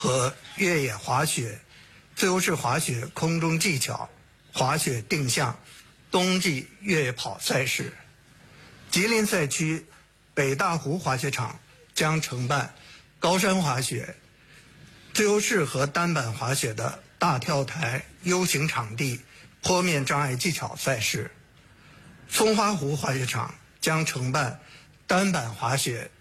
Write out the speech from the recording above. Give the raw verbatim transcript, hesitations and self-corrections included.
和越野滑雪、自由式滑雪空中技巧、滑雪定向冬季越野跑赛事。吉林赛区北大湖滑雪场将承办高山滑雪、自由式和单板滑雪的大跳台 U 型场地坡面障碍技巧赛事。松花湖滑雪场将承办单板滑雪